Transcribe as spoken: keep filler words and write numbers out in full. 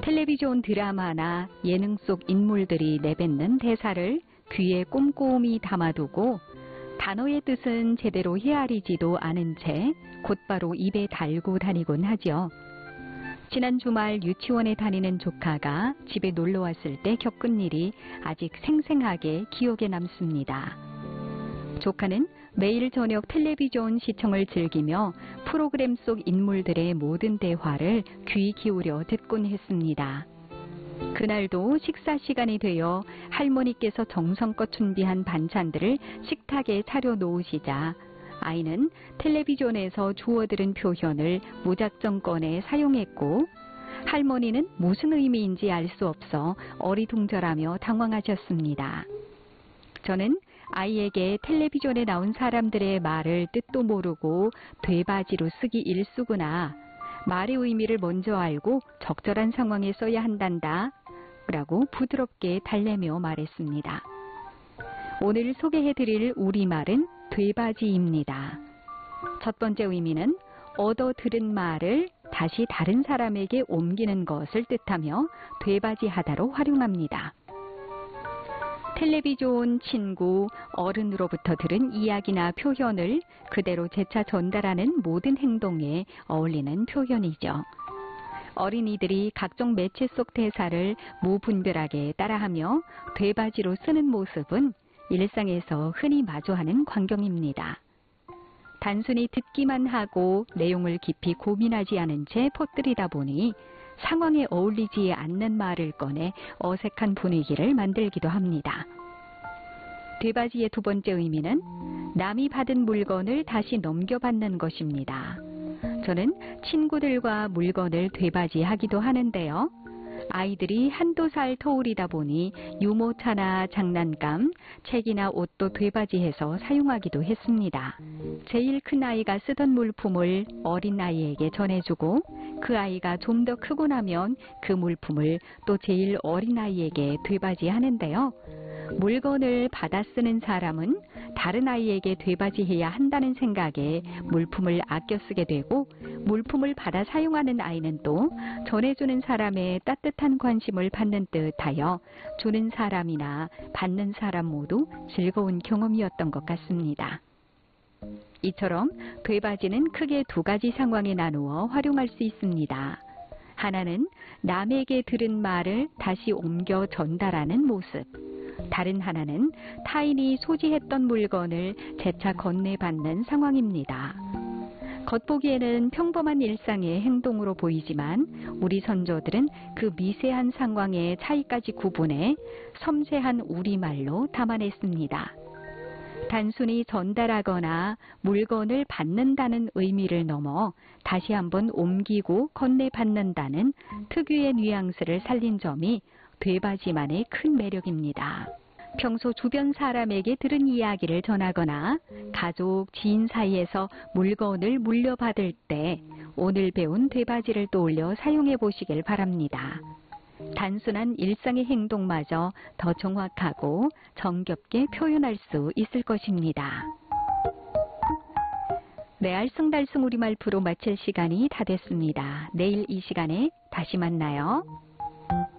텔레비전 드라마나 예능 속 인물들이 내뱉는 대사를 귀에 꼼꼼히 담아두고 단어의 뜻은 제대로 헤아리지도 않은 채 곧바로 입에 달고 다니곤 하죠. 지난 주말 유치원에 다니는 조카가 집에 놀러 왔을 때 겪은 일이 아직 생생하게 기억에 남습니다. 조카는 매일 저녁 텔레비전 시청을 즐기며 프로그램 속 인물들의 모든 대화를 귀 기울여 듣곤 했습니다. 그날도 식사 시간이 되어 할머니께서 정성껏 준비한 반찬들을 식탁에 차려놓으시자 아이는 텔레비전에서 주워들은 표현을 무작정 꺼내 사용했고 할머니는 무슨 의미인지 알 수 없어 어리둥절하며 당황하셨습니다. 저는 아이에게 텔레비전에 나온 사람들의 말을 뜻도 모르고 되바지로 쓰기 일쑤구나. 말의 의미를 먼저 알고 적절한 상황에 써야 한단다. 라고 부드럽게 달래며 말했습니다. 오늘 소개해드릴 우리말은 되바지입니다. 첫 번째 의미는 얻어 들은 말을 다시 다른 사람에게 옮기는 것을 뜻하며 되바지하다로 활용합니다. 텔레비전, 친구, 어른으로부터 들은 이야기나 표현을 그대로 재차 전달하는 모든 행동에 어울리는 표현이죠. 어린이들이 각종 매체 속 대사를 무분별하게 따라하며 되바지로 쓰는 모습은 일상에서 흔히 마주하는 광경입니다. 단순히 듣기만 하고 내용을 깊이 고민하지 않은 채 퍼뜨리다 보니 상황에 어울리지 않는 말을 꺼내 어색한 분위기를 만들기도 합니다. 되바지의 두 번째 의미는 남이 받은 물건을 다시 넘겨받는 것입니다. 저는 친구들과 물건을 되바지하기도 하는데요. 아이들이 한두 살 터울이다 보니 유모차나 장난감, 책이나 옷도 되바지해서 사용하기도 했습니다. 제일 큰 아이가 쓰던 물품을 어린 아이에게 전해주고 그 아이가 좀 더 크고 나면 그 물품을 또 제일 어린 아이에게 되바지하는데요. 물건을 받아 쓰는 사람은 다른 아이에게 되바지해야 한다는 생각에 물품을 아껴 쓰게 되고 물품을 받아 사용하는 아이는 또 전해주는 사람의 따뜻한 관심을 받는 듯하여 주는 사람이나 받는 사람 모두 즐거운 경험이었던 것 같습니다. 이처럼 되바지는 크게 두 가지 상황에 나누어 활용할 수 있습니다. 하나는 남에게 들은 말을 다시 옮겨 전달하는 모습. 다른 하나는 타인이 소지했던 물건을 재차 건네받는 상황입니다. 겉보기에는 평범한 일상의 행동으로 보이지만 우리 선조들은 그 미세한 상황의 차이까지 구분해 섬세한 우리말로 담아냈습니다. 단순히 전달하거나 물건을 받는다는 의미를 넘어 다시 한번 옮기고 건네받는다는 특유의 뉘앙스를 살린 점이 되바지만의 큰 매력입니다. 평소 주변 사람에게 들은 이야기를 전하거나 가족, 지인 사이에서 물건을 물려받을 때 오늘 배운 되바지를 떠올려 사용해 보시길 바랍니다. 단순한 일상의 행동마저 더 정확하고 정겹게 표현할 수 있을 것입니다. 네, 알쏭달쏭 우리말 프로 마칠 시간이 다 됐습니다. 내일 이 시간에 다시 만나요.